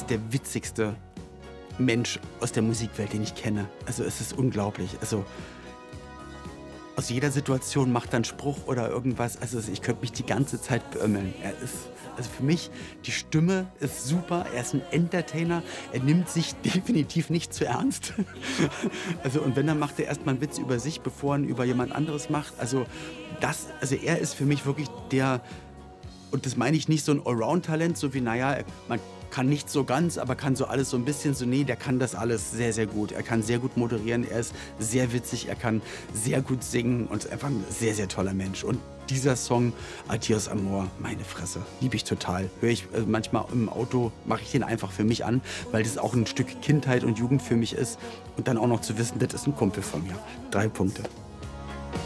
der witzigste Mensch aus der Musikwelt, den ich kenne. Also es ist unglaublich. Also aus jeder Situation macht er einen Spruch oder irgendwas. Also ich könnte mich die ganze Zeit beömmeln. Also für mich, die Stimme ist super. Er ist ein Entertainer. Er nimmt sich definitiv nicht zu ernst. Also und wenn, dann macht er erstmal einen Witz über sich, bevor er ihn über jemand anderes macht. Also er ist für mich wirklich der, und das meine ich nicht so ein Allround-Talent, so wie, naja, man kann nicht so ganz, aber kann so alles so ein bisschen so, nee, der kann das alles sehr, sehr gut. Er kann sehr gut moderieren, er ist sehr witzig, er kann sehr gut singen und ist einfach ein sehr, sehr toller Mensch. Und dieser Song, Adios Amor, meine Fresse, liebe ich total. Höre ich manchmal im Auto, mache ich den einfach für mich an, weil das auch ein Stück Kindheit und Jugend für mich ist. Und dann auch noch zu wissen, das ist ein Kumpel von mir. 3 Punkte.